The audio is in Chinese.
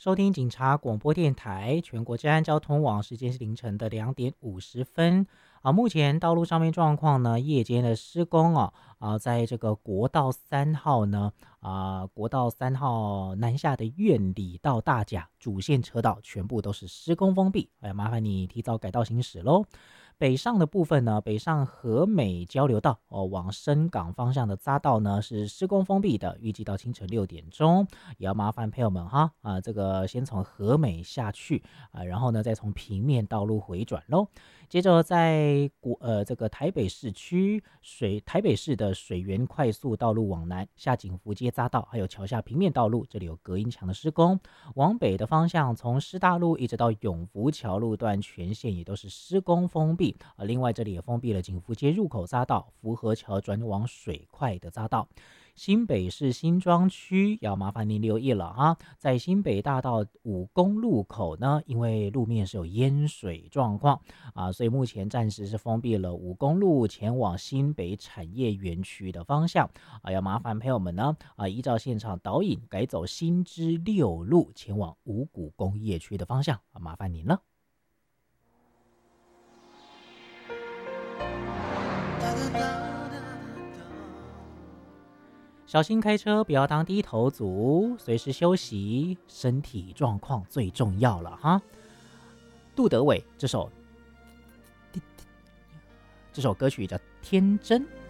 收听警察广播电台全国治安交通网，时间是凌晨的2点50分。目前道路上面状况呢，夜间的施工在这个国道3号呢，国道3号南下的苑里到大甲主线车道全部都是施工封闭，麻烦你提早改道行驶喽。北上的部分呢，北上和美交流道往深港方向的匝道呢是施工封闭的，预计到清晨6点钟，也要麻烦朋友们哈这个先从和美下去然后呢再从平面道路回转喽。接着在这个台北市区台北市的水源快速道路往南下景福街匝道，还有桥下平面道路，这里有隔音墙的施工。往北的方向，从师大路一直到永福桥路段全线也都是施工封闭。另外这里也封闭了景福街入口匝道、福和桥转往水块的匝道。新北市新庄区要麻烦您留意了哈，在新北大道5公路口呢，因为路面是有淹水状况所以目前暂时是封闭了5公路前往新北产业园区的方向要麻烦朋友们呢依照现场导引改走新知6路前往五股工业区的方向麻烦您了。小心开车，不要当低头族，随时休息，身体状况最重要了哈。杜德伟这首歌曲叫《天真》。